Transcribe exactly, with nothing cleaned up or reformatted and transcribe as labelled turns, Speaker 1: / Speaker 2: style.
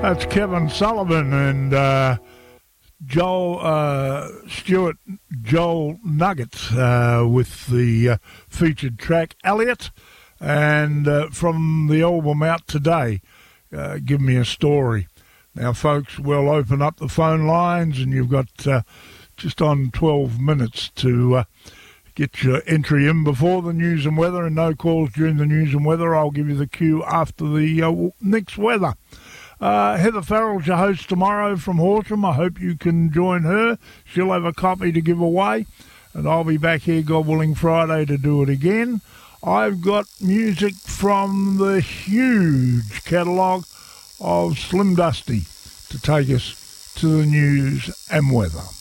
Speaker 1: That's Kevin Sullivan and uh, Joel uh, Stewart, Joel Nuggets uh, with the uh, featured track Elliot, and uh, from the album out today, uh, Give Me a Story. Now, folks, we'll open up the phone lines, and you've got uh, just on twelve minutes to uh, get your entry in before the news and weather, and no calls during the news and weather. I'll give you the cue after the uh, next weather. Uh, Heather Farrell's your host tomorrow from Horsham. I hope you can join her. She'll have a copy to give away, and I'll be back here, God willing, Friday to do it again. I've got music from the huge catalogue of Slim Dusty to take us to the news and weather.